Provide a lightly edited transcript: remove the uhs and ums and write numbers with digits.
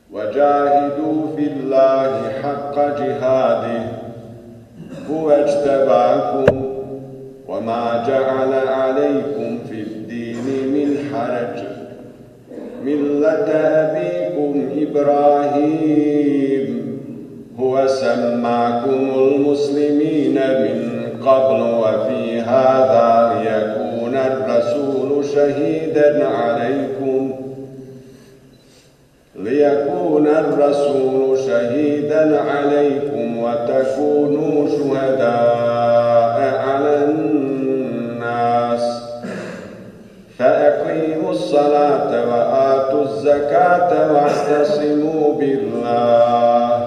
وجاهدوا في الله حق جهاده هو اجتباكم وما جعل عليكم في الدين من حرج ملة أبيكم إبراهيم هو سماكم المسلمين من قبل وفي هذا ليكون الرسول شهيدا عليكم وتكونوا شهداء على الناس فأقيموا الصلاة وآتوا الزكاة واعتصموا بالله